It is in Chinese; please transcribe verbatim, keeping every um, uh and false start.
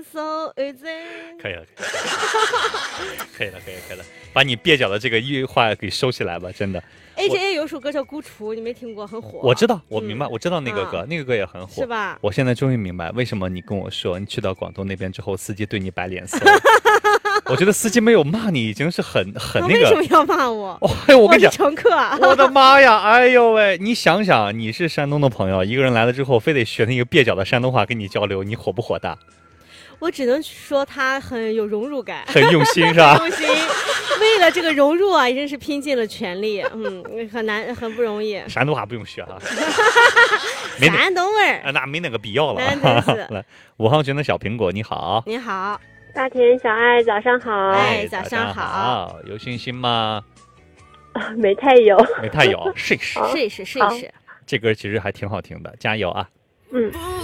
So easy。 可以了，可以了，可以了，可以了，把你蹩脚的这个一话给收起来吧，真的。 A J A 有首歌叫《孤雏》，你没听过，很火。 我知道，我明白，嗯、我知道那个歌、 啊， 那个歌也很火， 是吧？ 我现在终于明白为什么你跟我说，你去到广东那边之后，司机对你摆脸色。我觉得司机没有骂你，已经是很很那个。 为什么要骂我？ 哦、哎，我跟你讲， 乘客、啊， 我的妈呀！哎呦喂，你想想，你是山东的朋友，一个人来了之后，非得学那个蹩脚的山东话跟你交流，你火不火大？ 我只能说他很有融入感， 很用心是吧？ 用心，为了这个融入啊，真是拼尽了全力，嗯，很难，很不容易。 山东话不用学啊， 山东味儿， 那没那个必要了。 来， 五号群的小苹果，你好， 你好， 大田小爱，早上好。 哎，早上好， 有信心吗？ 没太有， 没太有，试一试， 试一试，试一试。 这歌其实还挺好听的，加油啊！ 嗯。